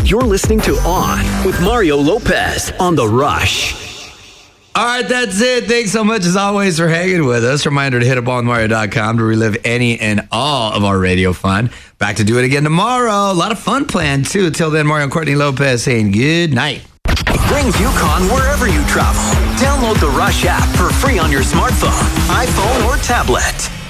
You're listening to On with Mario Lopez on The Rush. All right, that's it. Thanks so much, as always, for hanging with us. Reminder to hit up on Mario.com to relive any and all of our radio fun. Back to do it again tomorrow. A lot of fun planned, too. Till then, Mario and Courtney Lopez saying good night. Brings Yukon wherever you travel. Download the Rush app for free on your smartphone, iPhone, or tablet.